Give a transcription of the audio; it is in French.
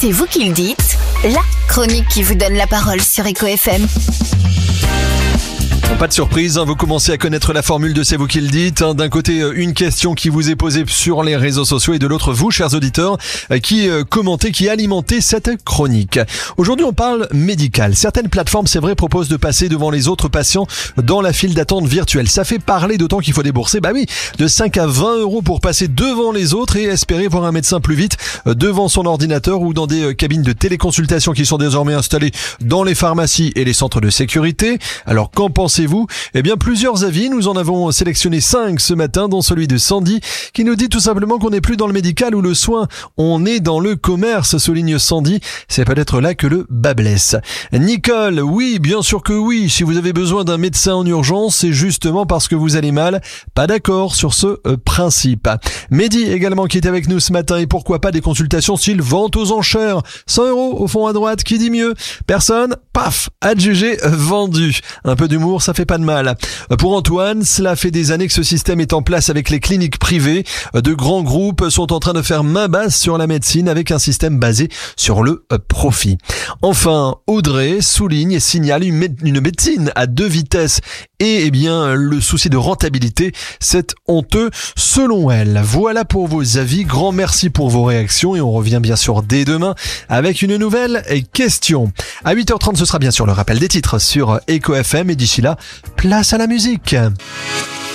C'est vous qui le dites, la chronique qui vous donne la parole sur Eco FM. Pas de surprise, vous commencez à connaître la formule de C'est vous qui le dites. D'un côté, une question qui vous est posée sur les réseaux sociaux et de l'autre, vous, chers auditeurs, qui commentez, qui alimentez cette chronique. Aujourd'hui, on parle médical. Certaines plateformes, c'est vrai, proposent de passer devant les autres patients dans la file d'attente virtuelle. Ça fait parler, d'autant qu'il faut débourser, de 5 à 20 euros pour passer devant les autres et espérer voir un médecin plus vite devant son ordinateur ou dans des cabines de téléconsultation qui sont désormais installées dans les pharmacies et les centres de sécurité. Alors, qu'en pensez-vous ? Eh bien, plusieurs avis. Nous en avons sélectionné 5 ce matin, dont celui de Sandy, qui nous dit tout simplement qu'on n'est plus dans le médical ou le soin. On est dans le commerce, souligne Sandy. C'est peut-être là que le bas blesse. Nicole, oui, bien sûr que oui. Si vous avez besoin d'un médecin en urgence, c'est justement parce que vous allez mal. Pas d'accord sur ce principe. Mehdi également qui est avec nous ce matin. Et pourquoi pas des consultations style vente aux enchères. 100 euros au fond à droite, qui dit mieux? Personne, paf, adjugé, vendu. Un peu d'humour, ça fait pas de mal. Pour Antoine, cela fait des années que ce système est en place avec les cliniques privées. De grands groupes sont en train de faire main basse sur la médecine avec un système basé sur le profit. Enfin, Audrey souligne et signale une médecine à 2 vitesses et le souci de rentabilité, c'est honteux selon elle. Voilà pour vos avis, grand merci pour vos réactions et on revient bien sûr dès demain avec une nouvelle question. À 8h30, ce sera bien sûr le rappel des titres sur Eco FM et d'ici là, place à la musique.